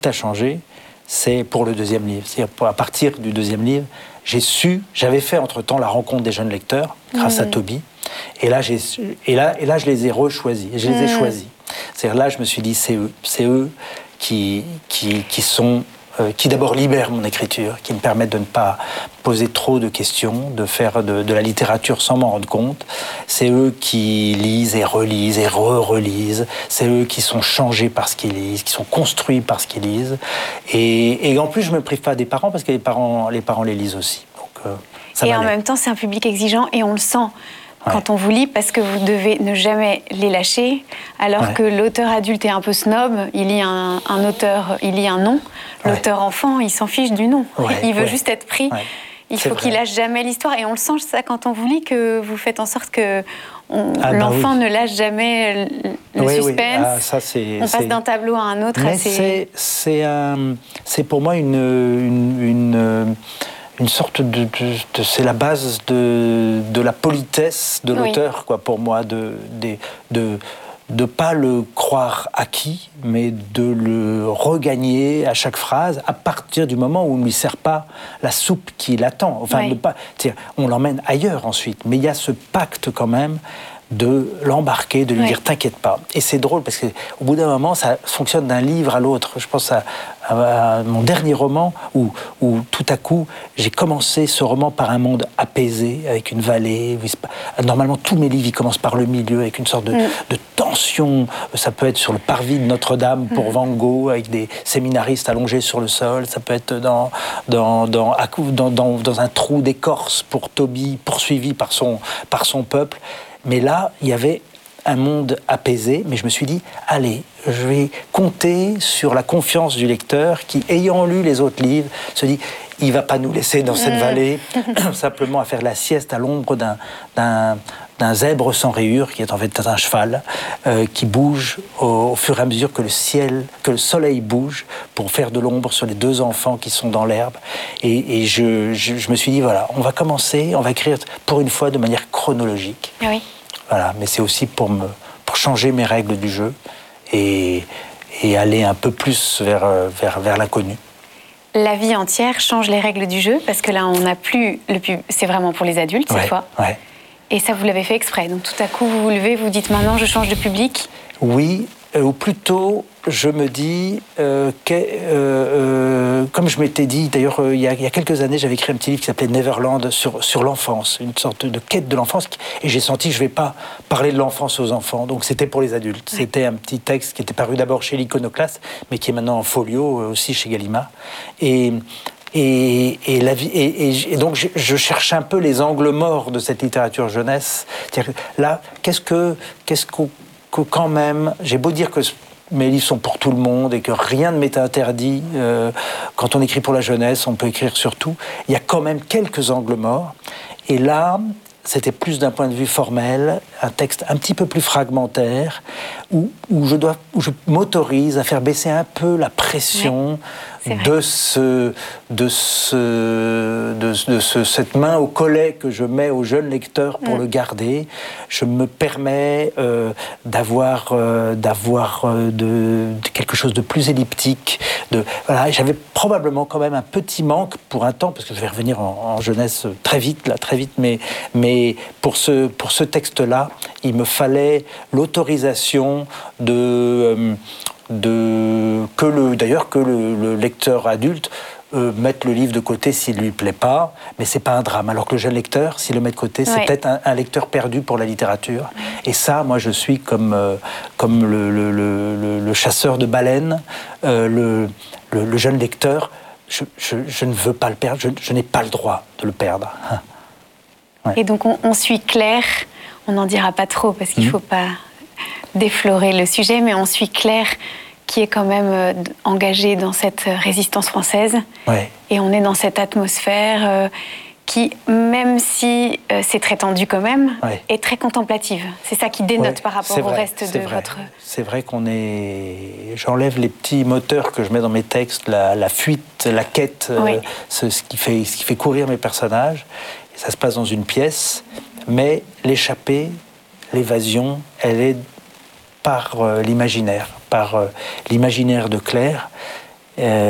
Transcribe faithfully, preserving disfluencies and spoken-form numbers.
a changé, c'est pour le deuxième livre. C'est-à-dire, à partir du deuxième livre, j'ai su, j'avais fait entre-temps la rencontre des jeunes lecteurs, grâce mmh. à Toby, et là, j'ai, et, là, et là, je les ai rechoisis, je les ai mmh. choisis. C'est-à-dire, là, je me suis dit, c'est eux, c'est eux qui, qui, qui sont... Euh, qui d'abord libèrent mon écriture, qui me permettent de ne pas poser trop de questions, de faire de, de la littérature sans m'en rendre compte. C'est eux qui lisent et relisent et re-relisent. C'est eux qui sont changés par ce qu'ils lisent, qui sont construits par ce qu'ils lisent. Et, et en plus, je ne me prive pas des parents, parce que les parents les, parents les lisent aussi. Donc, euh, ça et en même temps, c'est un public exigeant, et on le sent. Ouais. Quand on vous lit, parce que vous devez ne jamais les lâcher, alors ouais. que l'auteur adulte est un peu snob, il lit un, un auteur, il lit un nom. L'auteur ouais. enfant, il s'en fiche du nom. Ouais. Il veut ouais. juste être pris. Ouais. Il c'est faut vrai. Qu'il lâche jamais l'histoire. Et on le sent, ça, quand on vous lit, que vous faites en sorte que on, ah, l'enfant bah oui. ne lâche jamais le oui, suspense. Oui. Ah, ça, c'est, on passe c'est... d'un tableau à un autre. Mais assez... c'est, c'est, un, c'est pour moi une... une, une une sorte de, de, de c'est la base de, de la politesse de l'auteur, oui. quoi, pour moi, de de de de pas le croire acquis, mais de le regagner à chaque phrase à partir du moment où on ne lui sert pas la soupe qu'il attend. Enfin, oui. ne pas, on l'emmène ailleurs ensuite, mais il y a ce pacte quand même de l'embarquer, de lui oui. dire « t'inquiète pas ». Et c'est drôle parce qu'au bout d'un moment, ça fonctionne d'un livre à l'autre. Je pense à, à, à mon dernier roman où, où tout à coup, j'ai commencé ce roman par un monde apaisé, avec une vallée. Normalement, tous mes livres, ils commencent par le milieu, avec une sorte de, mm. de tension. Ça peut être sur le parvis de Notre-Dame pour mm. Van Gogh, avec des séminaristes allongés sur le sol. Ça peut être dans, dans, dans, dans, dans, dans un trou d'écorce pour Toby, poursuivi par son, par son peuple. Mais là, il y avait un monde apaisé, mais je me suis dit, allez, je vais compter sur la confiance du lecteur qui, ayant lu les autres livres, se dit, il ne va pas nous laisser dans cette vallée, simplement à faire la sieste à l'ombre d'un, d'un, d'un zèbre sans rayures, qui est en fait un cheval, euh, qui bouge au, au fur et à mesure que le ciel, que le soleil bouge, pour faire de l'ombre sur les deux enfants qui sont dans l'herbe. Et, et je, je, je me suis dit, voilà, on va commencer, on va écrire pour une fois de manière chronologique. Oui. Voilà, mais c'est aussi pour, me, pour changer mes règles du jeu et, et aller un peu plus vers, vers, vers l'inconnu. La vie entière change les règles du jeu, parce que là, on n'a plus... le pub... C'est vraiment pour les adultes, cette ouais, fois. Ouais. Et ça, vous l'avez fait exprès. Donc, tout à coup, vous vous levez, vous dites, maintenant, je change de public. Oui, euh, ou plutôt, je me dis, euh, que, euh, euh, comme je m'étais dit, d'ailleurs, euh, il, y a, il y a quelques années, j'avais écrit un petit livre qui s'appelait Neverland sur, sur l'enfance, une sorte de quête de l'enfance, et j'ai senti que je ne vais pas parler de l'enfance aux enfants, donc c'était pour les adultes. Ouais. C'était un petit texte qui était paru d'abord chez l'Iconoclaste, mais qui est maintenant en folio, euh, aussi chez Gallimard. Et... Et, et, la vie, et, et, et donc je, je cherche un peu les angles morts de cette littérature jeunesse. C'est-à-dire, là, qu'est-ce que, qu'est-ce que, que quand même, j'ai beau dire que mes livres sont pour tout le monde et que rien ne m'est interdit, euh, quand on écrit pour la jeunesse, on peut écrire sur tout, il y a quand même quelques angles morts. Et là, c'était plus d'un point de vue formel, un texte un petit peu plus fragmentaire, où, où, je, dois, où je m'autorise à faire baisser un peu la pression oui, de, ce, de, ce, de, de ce, cette main au collet que je mets au jeune lecteur pour mmh. le garder. Je me permets euh, d'avoir, euh, d'avoir euh, de, de quelque chose de plus elliptique. De, voilà, j'avais probablement quand même un petit manque pour un temps, parce que je vais revenir en, en jeunesse très vite, là, très vite, mais, mais pour ce, pour ce texte-là, il me fallait l'autorisation de, euh, de que le, d'ailleurs que le, le lecteur adulte euh, mette le livre de côté s'il lui plaît pas, mais c'est pas un drame. Alors que le jeune lecteur, s'il le met de côté, c'est ouais. peut-être un, un lecteur perdu pour la littérature. Ouais. Et ça, moi, je suis comme euh, comme le, le, le, le chasseur de baleines, euh, le, le, le jeune lecteur. Je, je, je ne veux pas le perdre. Je, je n'ai pas le droit de le perdre. Ouais. Et donc on, on suit Claire. On n'en dira pas trop parce qu'il ne mmh. faut pas déflorer le sujet, mais on suit Claire qui est quand même euh, engagée dans cette résistance française. Ouais. Et on est dans cette atmosphère euh, qui, même si euh, c'est très tendu quand même, ouais. est très contemplative. C'est ça qui dénote ouais, par rapport au vrai, reste de vrai. votre... C'est vrai qu'on est... J'enlève les petits moteurs que je mets dans mes textes, la, la fuite, la quête, oui. euh, ce, ce, qui fait, ce qui fait courir mes personnages. Et ça se passe dans une pièce, mais l'échappée, l'évasion, elle est par euh, l'imaginaire, par euh, l'imaginaire de Claire. Euh,